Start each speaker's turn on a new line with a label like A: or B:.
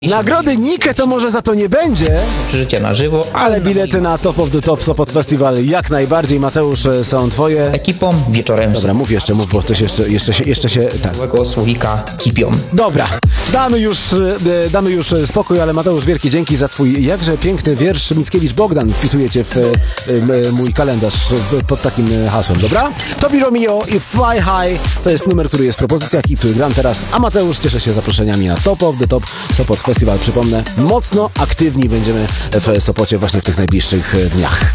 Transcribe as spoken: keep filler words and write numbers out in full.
A: Nagrody Nike to może za to nie będzie,
B: Przeżycie na żywo,
A: ale bilety na Top of the Top Sopot Festival jak najbardziej. Mateusz, są twoje.
B: ekipą wieczorem
A: Dobra, mów jeszcze, mów, bo coś jeszcze, jeszcze się, jeszcze się, tak.
B: złego słowika kipią.
A: Dobra, damy już, e, damy już spokój, ale Mateusz, wielkie dzięki za twój jakże piękny wiersz. Mickiewicz Bogdan wpisujecie w e, mój kalendarz w, pod takim hasłem, dobra? Tobi Romeo i Fly High to jest numer, który jest w propozycjach i który gram teraz, a Mateusz cieszę się zaproszeniami na Top of the Top Sopot Festival. Przypomnę, mocno aktywni będziemy w Sopocie właśnie w tych najbliższych dniach.